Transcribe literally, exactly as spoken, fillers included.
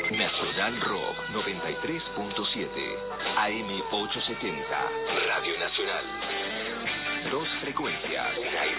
Nacional Rock noventa y tres punto siete, A M ochocientos setenta, Radio Nacional. Dos frecuencias, una